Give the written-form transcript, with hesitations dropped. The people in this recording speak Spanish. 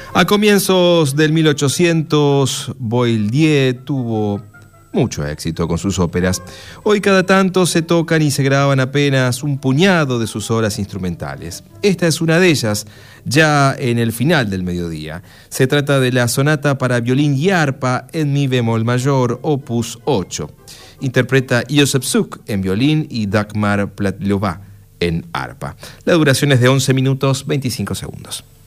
A comienzos del 1800, Boieldieu tuvo mucho éxito con sus óperas. Hoy cada tanto se tocan y se graban apenas un puñado de sus obras instrumentales. Esta es una de ellas, ya en el final del mediodía. Se trata de la sonata para violín y arpa en mi bemol mayor, opus 8. Interpreta Joseph Suk en violín y Dagmar Platlova en arpa. La duración es de 11 minutos 25 segundos.